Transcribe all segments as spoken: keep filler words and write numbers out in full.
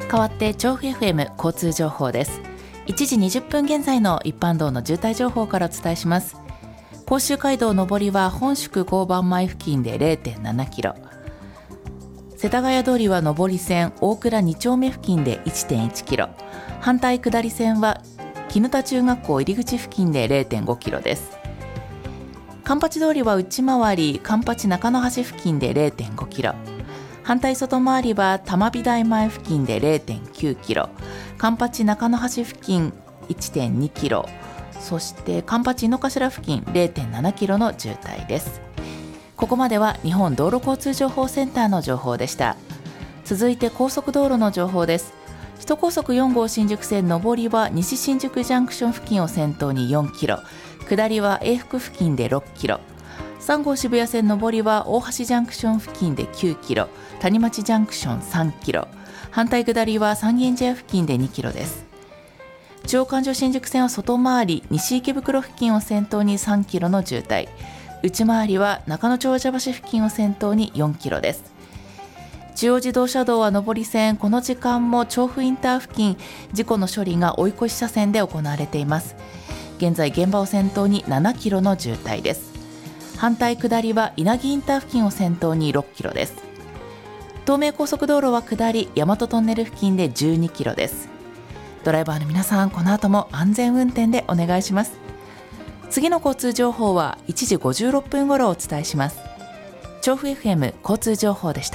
代わって調布 エフエム 交通情報です。いちじにじゅっぷん現在の一般道の渋滞情報からお伝えします。甲州街道上りは本宿交番前付近で れいてんななキロ、世田谷通りは上り線大倉に丁目付近で いってんいちキロ、反対下り線は絹田中学校入り口付近で れいてんごキロです。環八通りは内回り環八中野橋付近で れいてんごキロ、反対外回りは玉美台前付近で れいてんきゅうキロ、環八中野橋付近 いってんにキロ、そして環八井の頭付近 れいてんななキロの渋滞です。ここまでは日本道路交通情報センターの情報でした。続いて高速道路の情報です。首都高速よん号新宿線上りは西新宿ジャンクション付近を先頭によんキロ、下りは永福付近でろっキロ、さん号渋谷線上りは大橋ジャンクション付近できゅうキロ、谷町ジャンクションさんキロ、反対下りは三軒茶屋付近でにキロです。中央環状新宿線は外回り西池袋付近を先頭にさんキロの渋滞、内回りは中野長者橋付近を先頭によんキロです。中央自動車道は上り線、この時間も調布インター付近事故の処理が追い越し車線で行われています。現在現場を先頭にななキロの渋滞です。反対下りは稲城インター付近を先頭にろっキロです。東名高速道路は下り大和トンネル付近でじゅうにキロです。ドライバーの皆さん、この後も安全運転でお願いします。次の交通情報はいちじごじゅうろっぷん頃お伝えします。調布 エフエム 交通情報でした。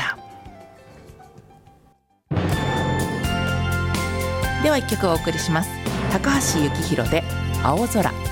ではいっきょくお送りします。高橋幸宏で青空。